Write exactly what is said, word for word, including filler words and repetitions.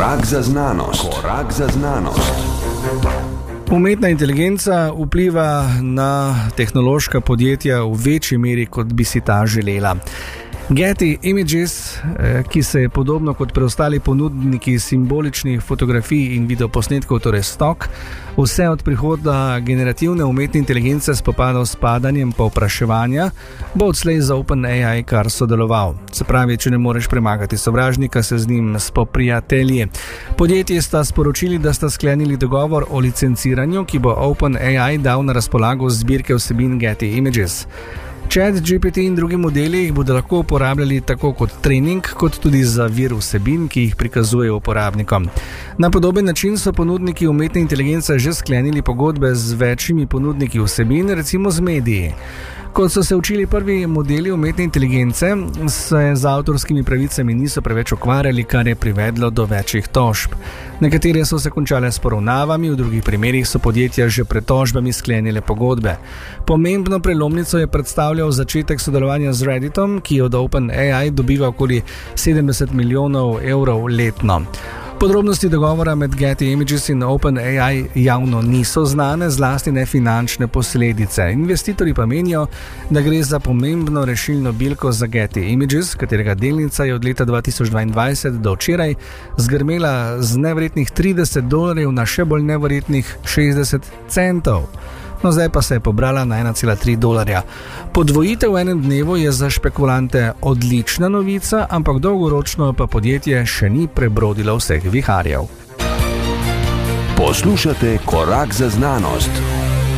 Korak za znanost. Korak za znanost. Umetna inteligenca vpliva na tehnološka podjetja v večji meri, kot bi si ta želela. Getty Images, ki se je podobno kot preostali ponudniki simboličnih fotografij in videoposnetkov, torej stok, vse od prihoda generativne umetne inteligence spopadal s padanjem povpraševanja, bo odslej za OpenAI kar sodeloval. Se pravi, če ne moreš premagati sovražnika, se z njim spoprijatelji. Podjetji sta sporočili, da sta sklenili dogovor o licenciranju, ki bo OpenAI dal na razpolago zbirke vsebin Getty Images. ChatGPT in drugi modeli jih bodo lahko uporabljali tako kot trening, kot tudi za vir vsebin, ki jih prikazujejo uporabnikom. Na podoben način so ponudniki umetne inteligence že sklenili pogodbe z večjimi ponudniki vsebin, recimo z mediji. Kot so se učili prvi modeli umetne inteligence, se z avtorskimi pravicami niso preveč ukvarjali, kar je privedlo do večjih tožb. Nekatere so se končale s poravnavami, v drugih primerih so podjetja že pred tožbami sklenile pogodbe. Pomembno prelomnico je predstavljal začetek sodelovanja z Redditom, ki od OpenAI dobiva okoli sedemdeset milijonov evrov letno. Podrobnosti dogovora med Getty Images in OpenAI javno niso znane, zlasti ne finančne posledice. Investitorji pa menijo, da gre za pomembno rešilno bilko za Getty Images, katerega delnica je od leta dva tisoč dvaindvajset do včeraj zgrmela z neverjetnih trideset dolarjev na še bolj neverjetnih šestdeset centov. No, zdaj pa se je pobrala na ena cela tri dolarja. Podvojitev v enem dnevu je za špekulante odlična novica, ampak dolgoročno pa podjetje še ni prebrodilo vseh viharjev. Poslušate Korak za znanost.